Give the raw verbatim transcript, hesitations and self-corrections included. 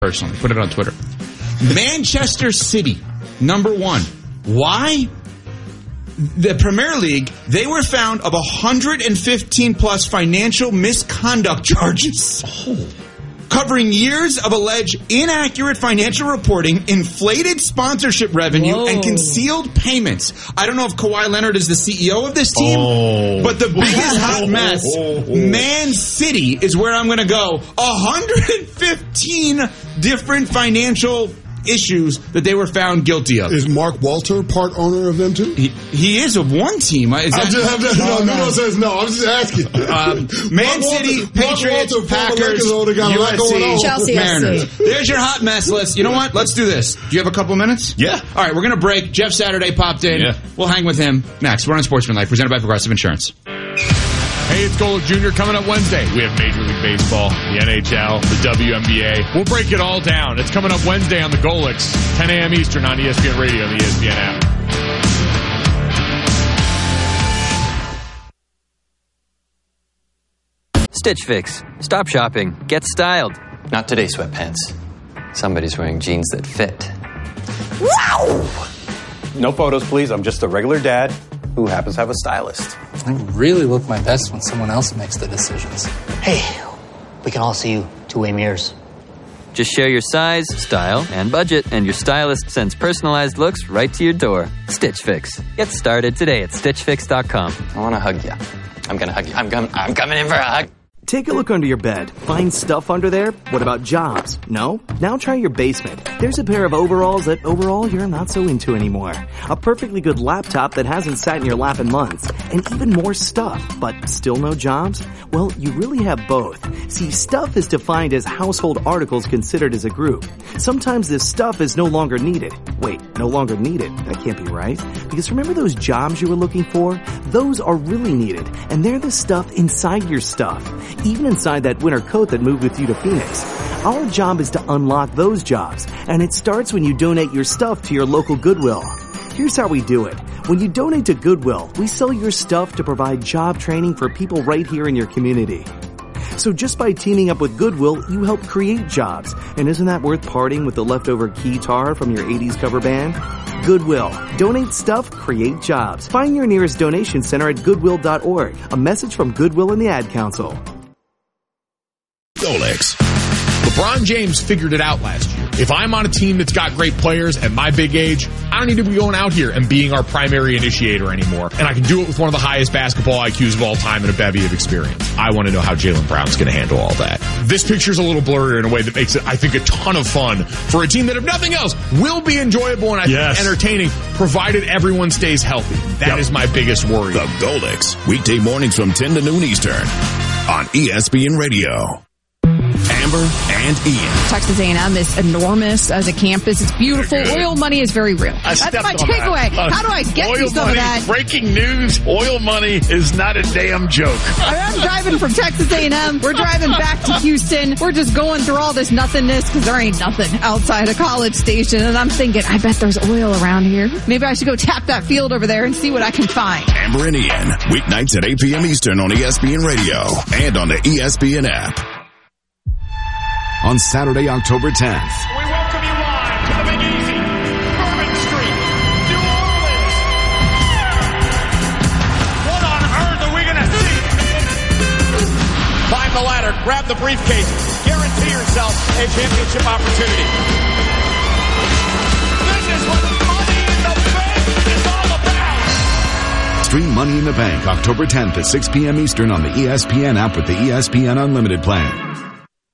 personally. Put it on Twitter. Manchester City, number one. Why? The Premier League, they were found of one hundred fifteen plus financial misconduct charges. Oh. Covering years of alleged inaccurate financial reporting, inflated sponsorship revenue, Whoa. and concealed payments. I don't know if Kawhi Leonard is the C E O of this team, oh. but the biggest hot mess, Man City, is where I'm going to go. one hundred fifteen different financial issues that they were found guilty of. Is Mark Walter part owner of them too? He, he is of one team. Is that, just, I'm just, no, no, no, says no. I'm just asking. Um, Man City, Walter, Patriots, Walter, Packers, U S C, Chelsea, Mariners. There's your hot mess list. You know what? Let's do this. Do you have a couple minutes? Yeah. All right, we're going to break. Jeff Saturday popped in. Yeah. We'll hang with him next. We're on Sportsmanlike, presented by Progressive Insurance. Hey, it's Golic Junior coming up Wednesday. We have Major League Baseball, the N H L, the W N B A. We'll break it all down. It's coming up Wednesday on the Golics, ten a.m. Eastern on E S P N Radio and the E S P N app. Stitch Fix. Stop shopping. Get styled. Not today, sweatpants. Somebody's wearing jeans that fit. Wow! No photos, please. I'm just a regular dad who happens to have a stylist. I really look my best when someone else makes the decisions. Hey, we can all see you two-way mirrors. Just share your size, style, and budget, and your stylist sends personalized looks right to your door. Stitch Fix. Get started today at stitch fix dot com. I want to hug you. I'm going to hug you. I'm, com- I'm coming in for a hug. Take a look under your bed. Find stuff under there? What about jobs? No? Now try your basement. There's a pair of overalls that overall you're not so into anymore. A perfectly good laptop that hasn't sat in your lap in months. And even more stuff, but still no jobs? Well, you really have both. See, stuff is defined as household articles considered as a group. Sometimes this stuff is no longer needed. Wait, no longer needed? That can't be right. Because remember those jobs you were looking for? Those are really needed. And they're the stuff inside your stuff. Even inside that winter coat that moved with you to Phoenix. Our job is to unlock those jobs, and it starts when you donate your stuff to your local Goodwill. Here's how we do it. When you donate to Goodwill, we sell your stuff to provide job training for people right here in your community. So just by teaming up with Goodwill, you help create jobs. And isn't that worth parting with the leftover guitar from your eighties cover band? Goodwill. Donate stuff, create jobs. Find your nearest donation center at goodwill dot org. A message from Goodwill and the Ad Council. Golics. LeBron James figured it out last year. If I'm on a team that's got great players at my big age, I don't need to be going out here and being our primary initiator anymore. And I can do it with one of the highest basketball I Qs of all time and a bevy of experience. I want to know how Jaylen Brown's going to handle all that. This picture's a little blurry in a way that makes it, I think, a ton of fun for a team that, if nothing else, will be enjoyable and I yes. think entertaining, provided everyone stays healthy. That yep. is my biggest worry. The Golics, weekday mornings from ten to noon Eastern on E S P N Radio. Amber and Ian. Texas A and M is enormous as a campus. It's beautiful. Oil money is very real. I That's my takeaway. That. How do I get oil you some money, of that? Breaking news, oil money is not a damn joke. I'm driving from Texas A and M. We're driving back to Houston. We're just going through all this nothingness because there ain't nothing outside of College Station. And I'm thinking, I bet there's oil around here. Maybe I should go tap that field over there and see what I can find. Amber and Ian, weeknights at eight p.m. Eastern on E S P N Radio and on the E S P N app. On Saturday, October tenth. We welcome you live to the Big Easy, Bourbon Street, New Orleans. What on earth are we going to see? Climb the ladder, grab the briefcase, guarantee yourself a championship opportunity. This is what Money in the Bank is all about. Stream Money in the Bank October tenth at six p.m. Eastern on the E S P N app with the E S P N Unlimited plan.